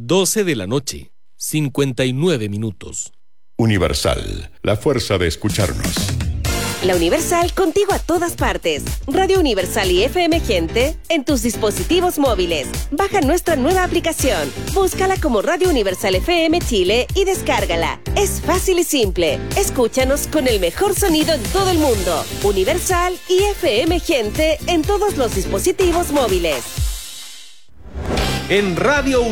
12 de la noche, 59 minutos. Universal, la fuerza de escucharnos. La Universal contigo a todas partes. Radio Universal y FM Gente en tus dispositivos móviles. Baja nuestra nueva aplicación. Búscala como Radio Universal FM Chile y descárgala. Es fácil y simple. Escúchanos con el mejor sonido en todo el mundo. Universal y FM Gente en todos los dispositivos móviles. En Radio